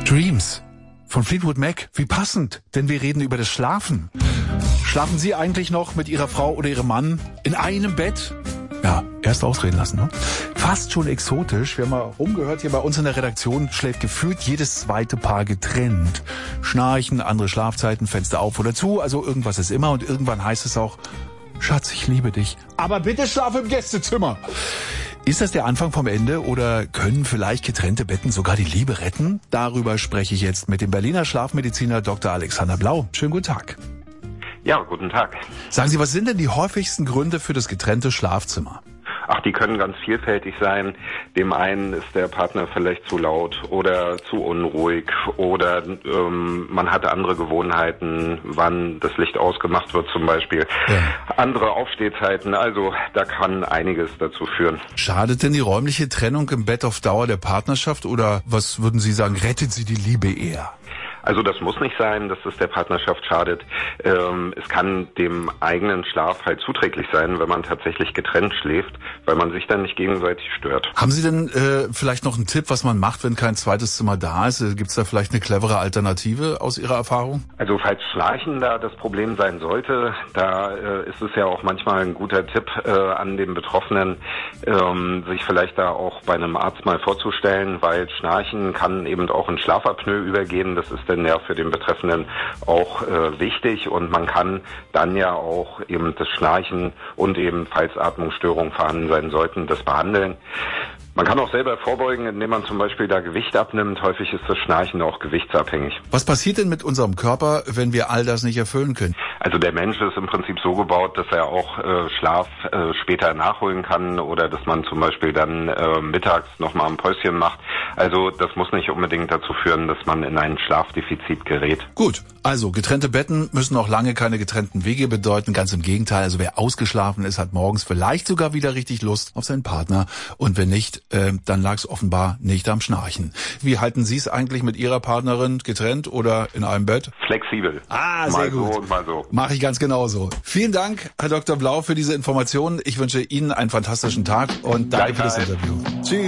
Dreams von Fleetwood Mac. Wie passend, denn wir reden über das Schlafen. Schlafen Sie eigentlich noch mit Ihrer Frau oder Ihrem Mann in einem Bett? Ja, erst ausreden lassen, ne? Fast schon exotisch. Wir haben mal rumgehört, hier bei uns in der Redaktion schläft gefühlt jedes zweite Paar getrennt. Schnarchen, andere Schlafzeiten, Fenster auf oder zu, also irgendwas ist immer und irgendwann heißt es auch, Schatz, ich liebe dich. Aber bitte schlaf im Gästezimmer. Ist das der Anfang vom Ende oder können vielleicht getrennte Betten sogar die Liebe retten? Darüber spreche ich jetzt mit dem Berliner Schlafmediziner Dr. Alexander Blau. Schönen guten Tag. Ja, guten Tag. Sagen Sie, was sind denn die häufigsten Gründe für das getrennte Schlafzimmer? Ach, die können ganz vielfältig sein. Dem einen ist der Partner vielleicht zu laut oder zu unruhig oder man hat andere Gewohnheiten, wann das Licht ausgemacht wird zum Beispiel. Ja. Andere Aufstehzeiten, also da kann einiges dazu führen. Schadet denn die räumliche Trennung im Bett auf Dauer der Partnerschaft oder was würden Sie sagen, rettet sie die Liebe eher? Also das muss nicht sein, dass es der Partnerschaft schadet. Es kann dem eigenen Schlaf halt zuträglich sein, wenn man tatsächlich getrennt schläft, weil man sich dann nicht gegenseitig stört. Haben Sie denn vielleicht noch einen Tipp, was man macht, wenn kein zweites Zimmer da ist? Gibt es da vielleicht eine clevere Alternative aus Ihrer Erfahrung? Also falls Schnarchen da das Problem sein sollte, da ist es ja auch manchmal ein guter Tipp an den Betroffenen, sich vielleicht da auch bei einem Arzt mal vorzustellen, weil Schnarchen kann eben auch in Schlafapnoe übergehen. Das ist dann ja für den Betreffenden auch wichtig und man kann dann ja auch eben das Schnarchen und eben, falls Atmungsstörungen vorhanden sein sollten, das behandeln. Man kann auch selber vorbeugen, indem man zum Beispiel da Gewicht abnimmt. Häufig ist das Schnarchen auch gewichtsabhängig. Was passiert denn mit unserem Körper, wenn wir all das nicht erfüllen können? Also der Mensch ist im Prinzip so gebaut, dass er auch Schlaf später nachholen kann oder dass man zum Beispiel dann mittags nochmal ein Päuschen macht. Also das muss nicht unbedingt dazu führen, dass man in ein Schlafdefizit gerät. Gut, also getrennte Betten müssen auch lange keine getrennten Wege bedeuten. Ganz im Gegenteil, also wer ausgeschlafen ist, hat morgens vielleicht sogar wieder richtig Lust auf seinen Partner. Und wenn nicht, dann lag es offenbar nicht am Schnarchen. Wie halten Sie es eigentlich mit Ihrer Partnerin, getrennt oder in einem Bett? Flexibel. Ah, sehr gut. Mal so und mal so. Mache ich ganz genauso. Vielen Dank, Herr Dr. Blau, für diese Informationen. Ich wünsche Ihnen einen fantastischen Tag und danke für das Interview. Tschüss.